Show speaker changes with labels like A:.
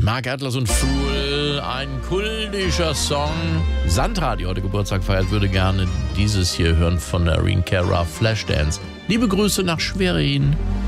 A: Mark Atlas und Fool, ein kultischer Song. Sandra, die heute Geburtstag feiert, würde gerne dieses hier hören von Irene Cara, Flashdance. Liebe Grüße nach Schwerin.